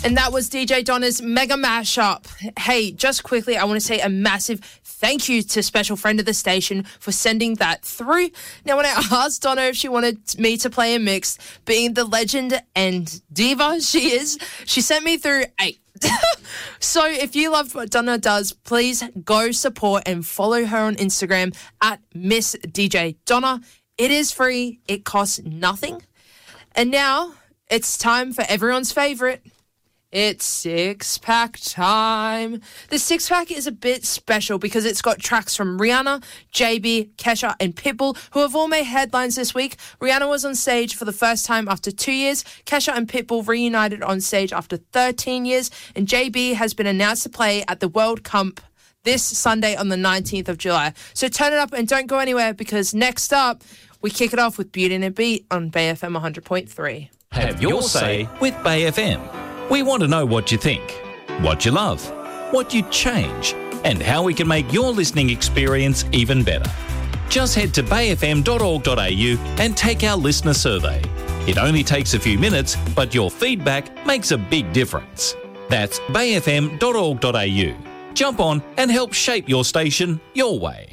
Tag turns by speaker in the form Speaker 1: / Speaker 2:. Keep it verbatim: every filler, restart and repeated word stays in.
Speaker 1: And that was D J Donna's Mega Mashup. Hey, just quickly, I want to say a massive thank you to special friend of the station for sending that through. Now, when I asked Donna if she wanted me to play a mix, being the legend and diva she is, she sent me through eight. So if you love what Donna does, please go support and follow her on Instagram at Miss D J Donna. It is free. It costs nothing. And now it's time for everyone's favourite. It's six-pack time. The six-pack is a bit special because it's got tracks from Rihanna, J B, Kesha and Pitbull, who have all made headlines this week. Rihanna was on stage for the first time after two years. Kesha and Pitbull reunited on stage after thirteen years. And J B has been announced to play at the World Cup this Sunday on the nineteenth of July. So turn it up and don't go anywhere because next up, we kick it off with Beauty and a Beat on Bay F M one hundred point three.
Speaker 2: Have your say with Bay F M. We want to know what you think, what you love, what you'd change, and how we can make your listening experience even better. Just head to bay f m dot org dot a u and take our listener survey. It only takes a few minutes, but your feedback makes a big difference. That's bay f m dot org dot a u. Jump on and help shape your station your way.